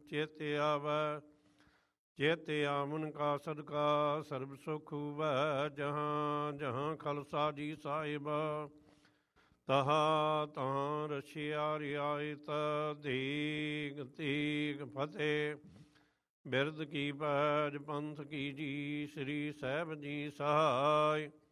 ਚੇਤੇ ਆਵੈ। ਚੇਤੇ ਆਵਨ ਕਾ ਸਦਕਾ ਸਰਬ ਸੁਖ ਹੋਵੈ। ਜਹਾਂ ਜਹਾਂ ਖਾਲਸਾ ਜੀ ਸਾਹਿਬ ਤਹਾਂ ਤਹਾਂ ਰਛਿਆ ਰਿਆਇਤ। ਦੀਗ ਤੀਗ ਫਤਿਹ। ਬਿਰਧ ਕੀ ਪੈਜ ਪੰਥ ਕੀ ਜੀ। ਸ੍ਰੀ ਸਾਹਿਬ ਜੀ ਸਹਾਇ।